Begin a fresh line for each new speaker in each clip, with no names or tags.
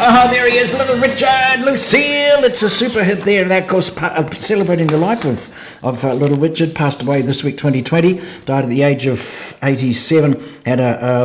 Oh, there he is, Little Richard, Lucille. It's a super hit there. And of course, celebrating the life of Little Richard, passed away this week, 2020. Died at the age of 87. Had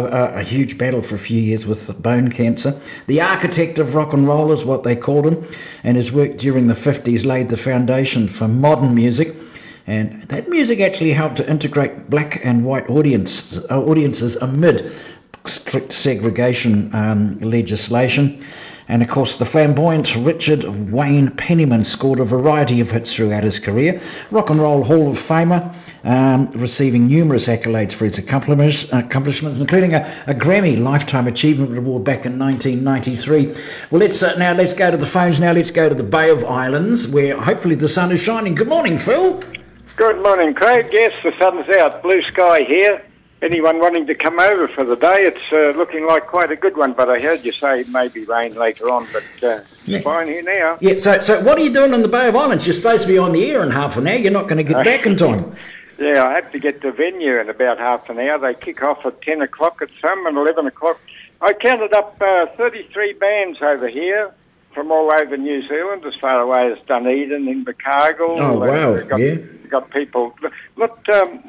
a huge battle for a few years with bone cancer. The architect of rock and roll is what they called him. And his work during the 50s laid the foundation for modern music. And that music actually helped to integrate black and white audiences amid strict segregation legislation. And of course, the flamboyant Richard Wayne Penniman scored a variety of hits throughout his career. Rock and Roll Hall of Famer, receiving numerous accolades for his accomplishments, including a Grammy Lifetime Achievement Award back in 1993. Well, let's go to the phones now. Let's go to the Bay of Islands, where hopefully the sun is shining. Good morning, Phil.
Good morning, Craig. Yes, the sun's out. Blue sky here. Anyone wanting to come over for the day, it's looking like quite a good one, but I heard you say it may be rain later on, but it's fine here now.
Yeah, so what are you doing on the Bay of Islands? You're supposed to be on the air in half an hour. You're not going to get back in time.
Yeah, I have to get to the venue in about half an hour. They kick off at 10 o'clock at some and 11 o'clock. I counted up 33 bands over here from all over New Zealand, as far away as Dunedin, Invercargill.
Oh, wow,
Got people. Look,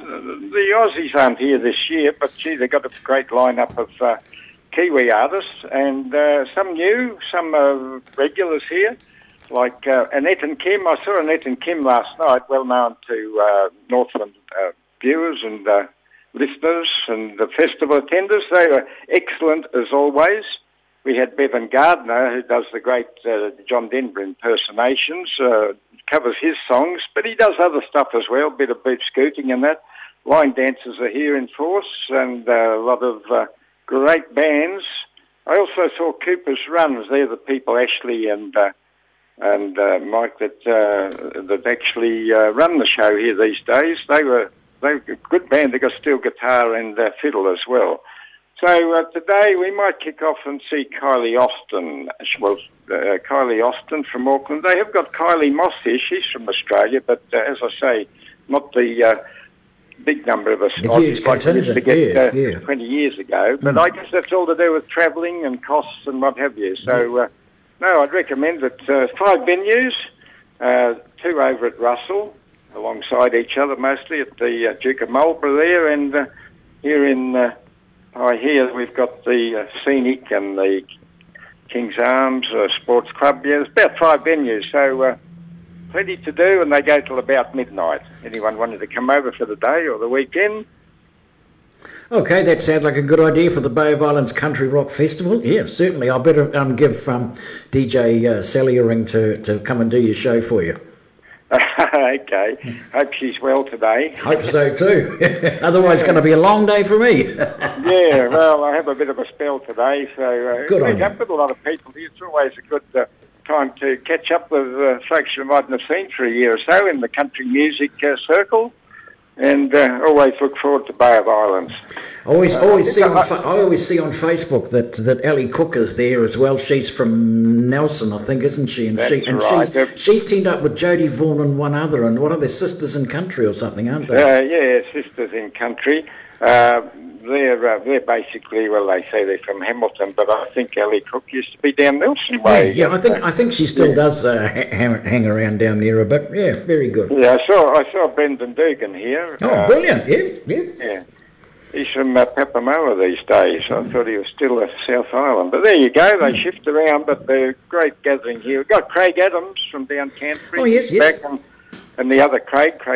the Aussies aren't here this year, but gee, they've got a great lineup of Kiwi artists, and some new, some regulars here, like Annette and Kim. I saw Annette and Kim last night, well known to Northland viewers and listeners and the festival attenders. They were excellent as always. We had Bevan Gardner, who does the great John Denver impersonations, covers his songs, but he does other stuff as well, a bit of boot scooting and that. Line dancers are here in force, and a lot of great bands. I also saw Cooper's Runs. They're the people, Ashley and Mike, that actually run the show here these days. They were a good band. They got steel guitar and fiddle as well. So today we might kick off and see Kylie Austin. Well, Kylie Austin from Auckland. They have got Kylie Moss here. She's from Australia, but as I say, not the big number of us
huge
like we used to get
20
years ago. But I guess that's all to do with travelling and costs and what have you. So, no, I'd recommend it. 5 venues, 2 over at Russell, alongside each other mostly at the Duke of Marlborough there, and here in... here we've got the Scenic and the King's Arms Sports Club. Yeah, there's about 5 venues, so plenty to do, and they go till about midnight. Anyone wanted to come over for the day or the weekend?
Okay, that sounds like a good idea for the Bay of Islands Country Rock Festival. Yeah, certainly. I'll better give DJ Sally a ring to come and do your show for you.
Okay. Hope she's well today.
Hope so too. Otherwise, it's going to be a long day for me.
Yeah, well, I have a bit of a spell today, so
good on
meet up with a lot of people here. It's always a good time to catch up with folks you mightn't have seen for a year or so in the country music circle. And always look forward to Bay of Islands.
I always see on Facebook that Ellie Cook is there as well. She's from Nelson, I think, isn't she? And she's teamed up with Jodie Vaughan and one other, and what are they, Sisters in Country or something, aren't they?
Yeah, Sisters in Country. They're basically, well, they say they're from Hamilton, but I think Ellie Cook used to be down Nelson way.
Yeah, I think she still does hang around down there a bit. Yeah, very good.
Yeah, I saw Brendan Dugan here.
Oh, brilliant! Yeah.
He's from Papamoa these days. I thought he was still at South Island, but there you go. They shift around, but they're a great gathering here. We've got Craig Adams from down Canterbury.
Oh yes.
Back and the other Craig